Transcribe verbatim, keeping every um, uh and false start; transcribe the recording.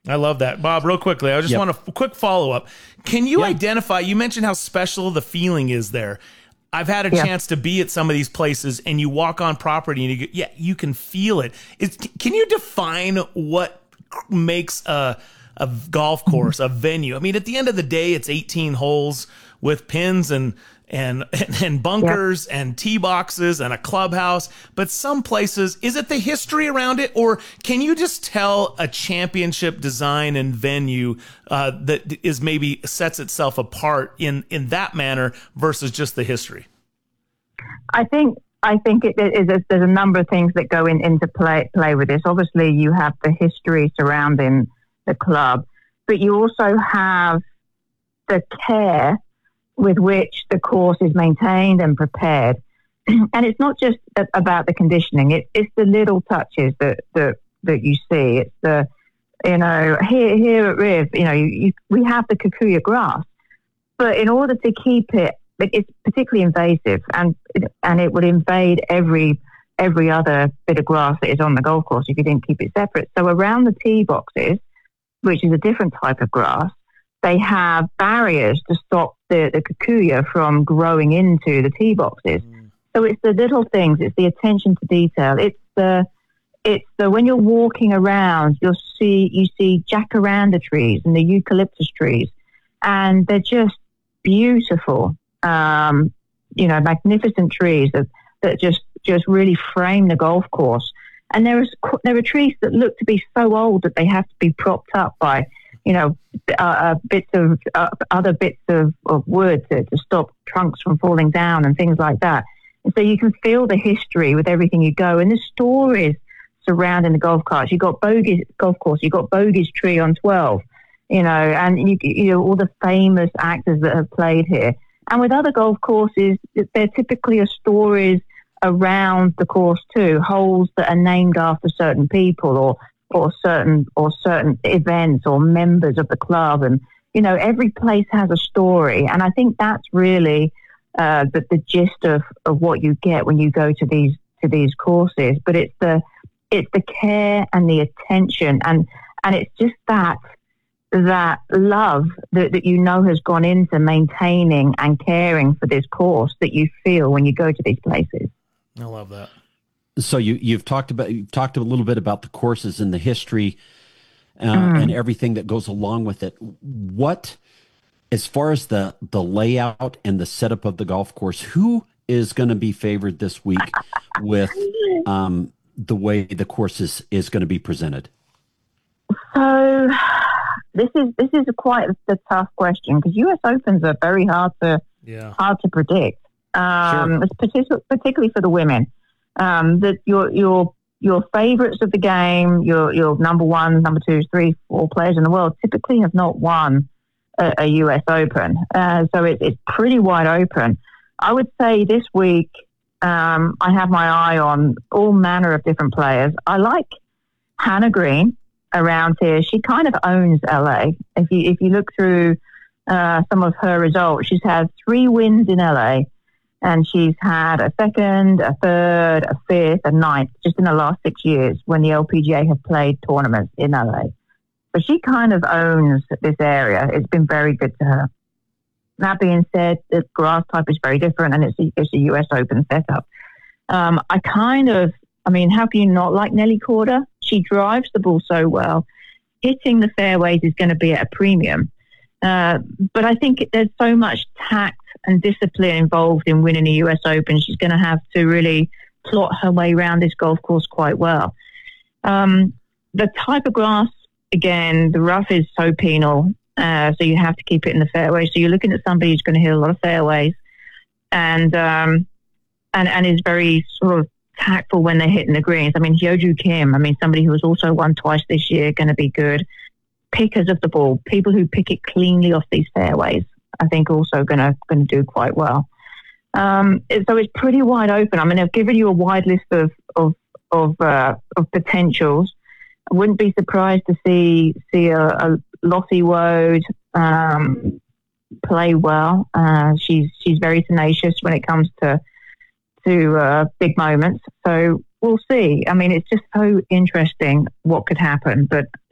I love that. Bob, real quickly, I just yep. want a quick follow-up. Can you yep. identify, you mentioned how special the feeling is there. I've had a yep. chance to be at some of these places, and you walk on property, and you, yeah, you can feel it. It's, can you define what makes a, a golf course, a venue? I mean, at the end of the day, it's eighteen holes with pins and and and bunkers yep. and tee boxes and a clubhouse. But some places, is it the history around it, or can you just tell a championship design and venue uh, that is maybe sets itself apart in in that manner versus just the history? I think I think it is. There's a number of things that go in, into play play with this. Obviously, you have the history surrounding the club, but you also have the care with which the course is maintained and prepared. And it's not just about the conditioning. It, it's the little touches that, that, that you see. It's the, you know, here, here at Riv, you know, you, you, we have the Kikuyu grass, but in order to keep it, it's particularly invasive, and, and it would invade every, every other bit of grass that is on the golf course if you didn't keep it separate. So around the tee boxes, which is a different type of grass, they have barriers to stop the, the kikuyu from growing into the tee boxes. Mm. So it's the little things, it's the attention to detail. It's the, it's the, when you're walking around, you'll see, you see jacaranda trees and the eucalyptus trees, and they're just beautiful, um, you know, magnificent trees that, that just, just really frame the golf course. And there is, there are trees that look to be so old that they have to be propped up by, you know, uh, bits of uh, other bits of, of wood to, to stop trunks from falling down and things like that. And so you can feel the history with everything you go, and the stories surrounding the golf carts. You got Bogey's golf course, you got Bogey's Tree on twelve, you know, and you, you know all the famous actors that have played here. And with other golf courses, there typically are stories around the course too, holes that are named after certain people or or certain or certain events or members of the club. And, you know, every place has a story. And I think that's really uh, the, the gist of, of what you get when you go to these to these courses. But it's the it's the care and the attention, and and it's just that that love that, that you know has gone into maintaining and caring for this course that you feel when you go to these places. I love that. So you, you've talked about you've talked a little bit about the courses and the history uh, mm. and everything that goes along with it. What, as far as the the layout and the setup of the golf course, who is going to be favored this week with um, the way the course is, is going to be presented? So this is this is a quite a tough question, because U S Opens are very hard to yeah. hard to predict. Um, sure. It's partic- particularly for the women. Um, that your your your favourites of the game, your your number one, number two, three, four players in the world typically have not won a, a U S Open, uh, so it, it's pretty wide open. I would say this week um, I have my eye on all manner of different players. I like Hannah Green around here. She kind of owns L A. If you if you look through uh, some of her results, she's had three wins in L A. And she's had a second, a third, a fifth, a ninth, just in the last six years when the L P G A have played tournaments in L A. So she kind of owns this area. It's been very good to her. That being said, the grass type is very different, and it's a, it's a U S Open setup. Um, I kind of, I mean, how can you not like Nelly Korda? She drives the ball so well. Hitting the fairways is going to be at a premium. Uh, but I think there's so much tact and discipline involved in winning the U S Open. She's going to have to really plot her way around this golf course quite well. Um, the type of grass, again, the rough is so penal, uh, so you have to keep it in the fairway. So you're looking at somebody who's going to hit a lot of fairways, and um, and and is very sort of tactful when they're hitting the greens. I mean, Hyoju Kim, I mean, somebody who has also won twice this year, going to be good. Pickers of the ball, people who pick it cleanly off these fairways, I think also going to going to do quite well. Um, so it's pretty wide open. I mean, I've given you a wide list of of of, uh, of potentials. I wouldn't be surprised to see see a, a Lottie Woad um, play well. Uh, she's she's very tenacious when it comes to to uh, big moments. So we'll see. I mean, it's just so interesting what could happen. But